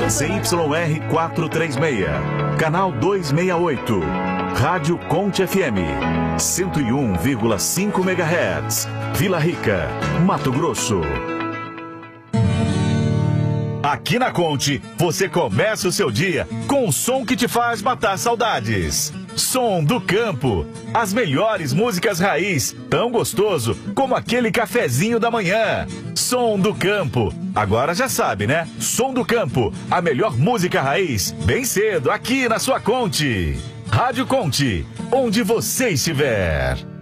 CYR 436, canal 268, Rádio Conte FM, 101,5 MHz, Vila Rica, Mato Grosso. Aqui na Conte, você começa o seu dia com o som que te faz matar saudades. Som do Campo. As melhores músicas raiz, tão gostoso como aquele cafezinho da manhã. Som do Campo. Agora já sabe, né? Som do Campo. A melhor música raiz, bem cedo, aqui na sua Conte. Rádio Conte, onde você estiver.